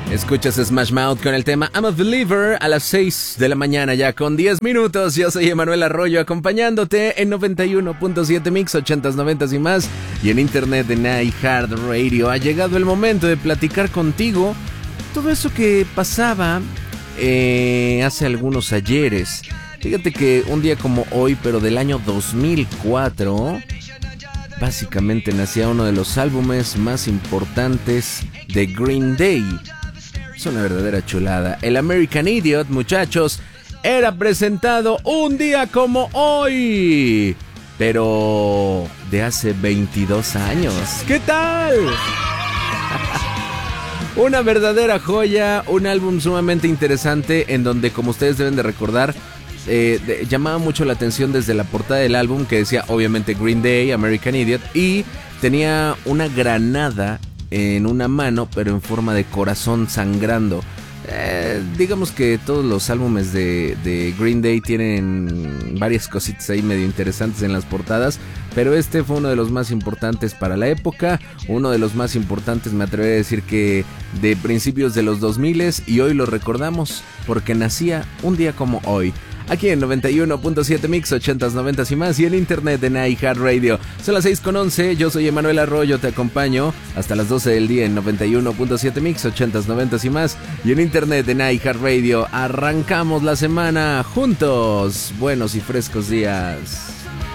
Escuchas Smash Mouth con el tema I'm a Believer a las 6 de la mañana ya con 10 minutos. Yo soy Emanuel Arroyo acompañándote en 91.7 Mix, 80s, 90s y más. Y en internet en iHeartRadio. Ha llegado el momento de platicar contigo todo eso que pasaba hace algunos ayeres. Fíjate que un día como hoy, pero del año 2004... básicamente nacía uno de los álbumes más importantes de Green Day. Es una verdadera chulada. El American Idiot, muchachos, era presentado un día como hoy, pero de hace 22 años. ¿Qué tal? Una verdadera joya, un álbum sumamente interesante en donde, como ustedes deben de recordar, llamaba mucho la atención desde la portada del álbum, que decía obviamente Green Day, American Idiot, y tenía una granada en una mano, pero en forma de corazón sangrando. Digamos que todos los álbumes de Green Day tienen varias cositas ahí medio interesantes en las portadas, pero este fue uno de los más importantes para la época, uno de los más importantes, me atrevería a decir que de principios de los 2000, y hoy lo recordamos porque nacía un día como hoy. Aquí en 91.7 Mix, 80s, 90s y más, y en internet en iHeartRadio. Son las 6:11, yo soy Emanuel Arroyo, te acompaño hasta las 12 del día en 91.7 Mix, 80s, 90s y más, y en internet en iHeartRadio. Arrancamos la semana juntos. Buenos y frescos días.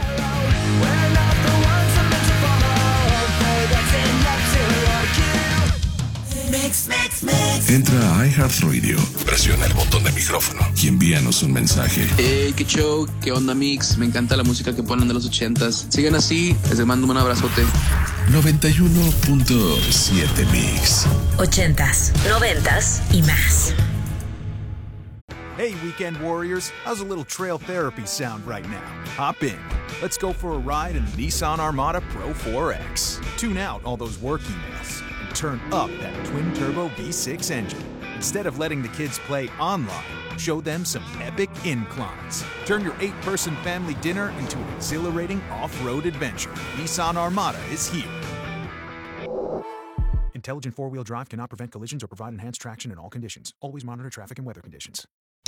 Entra a iHeartRadio, presiona el botón de micrófono y envíanos un mensaje. Hey, qué show, qué onda Mix, me encanta la música que ponen de los 80s. Sigan así, les mando un abrazote. 91.7 Mix. 80s, 90s y más. Hey, weekend warriors, how's a little trail therapy sound right now? Hop in. Let's go for a ride in the Nissan Armada Pro 4X. Tune out all those work emails and turn up that twin-turbo V6 engine. Instead of letting the kids play online, show them some epic inclines. Turn your 8-person family dinner into an exhilarating off-road adventure. Nissan Armada is here. Intelligent four-wheel drive cannot prevent collisions or provide enhanced traction in all conditions. Always monitor traffic and weather conditions.